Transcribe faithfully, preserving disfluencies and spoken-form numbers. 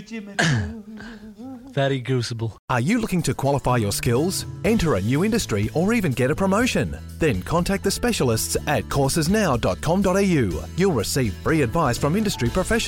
Very crucible. Are you looking to qualify your skills, enter a new industry, or even get a promotion? Then contact the specialists at courses now dot com dot a u. You'll receive free advice from industry professionals